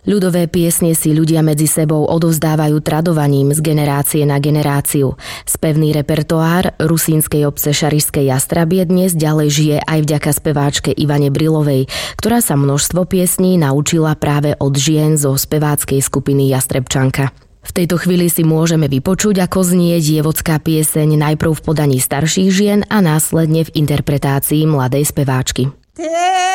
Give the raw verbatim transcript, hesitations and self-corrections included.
Ľudové piesne si ľudia medzi sebou odovzdávajú tradovaním z generácie na generáciu. Spevný repertoár rusínskej obce Šarišskej Jastrabie dnes ďalej žije aj vďaka speváčke Ivane Brilovej, ktorá sa množstvo piesní naučila práve od žien zo speváckej skupiny Jastrebčanka. V tejto chvíli si môžeme vypočuť, ako znie dievotská pieseň najprv v podaní starších žien a následne v interpretácii mladej speváčky.